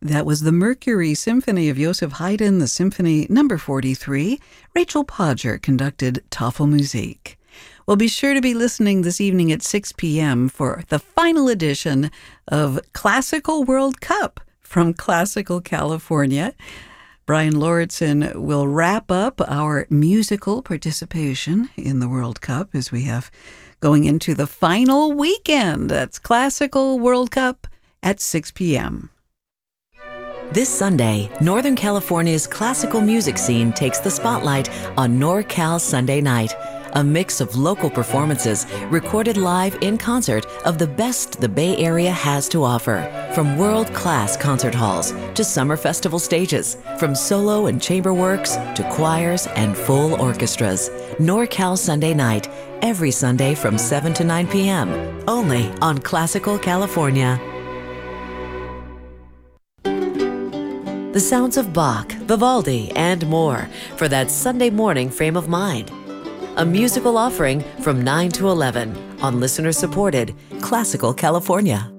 That was the Mercury Symphony of Joseph Haydn, the Symphony Number 43. Rachel Podger conducted Tafelmusik. Well, be sure to be listening this evening at 6 p.m. for the final edition of Classical World Cup from Classical California. Brian Lauritsen will wrap up our musical participation in the World Cup as we have going into the final weekend. That's Classical World Cup at 6 p.m. This Sunday, Northern California's classical music scene takes the spotlight on NorCal Sunday Night, a mix of local performances recorded live in concert of the best the Bay Area has to offer. From world-class concert halls to summer festival stages, from solo and chamber works to choirs and full orchestras. NorCal Sunday Night, every Sunday from 7 to 9 p.m., only on Classical California. The sounds of Bach, Vivaldi, and more for that Sunday morning frame of mind. A musical offering from 9 to 11 on listener-supported Classical California.